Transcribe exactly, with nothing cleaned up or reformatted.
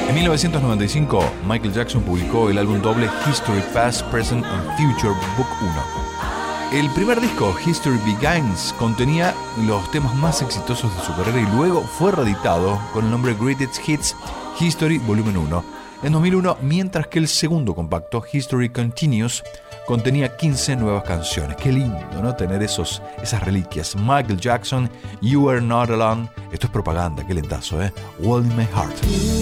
En mil novecientos noventa y cinco, Michael Jackson publicó el álbum doble History Past, Present and Future Book uno. El primer disco, History Begins, contenía los temas más exitosos de su carrera y luego fue reeditado con el nombre Greatest Hits History Volumen uno en dos mil uno, mientras que el segundo compacto, History Continues, contenía quince nuevas canciones. Qué lindo, ¿no? Tener esos, esas reliquias. Michael Jackson, You Are Not Alone. Esto es propaganda, qué lentazo, ¿eh? World in My Heart.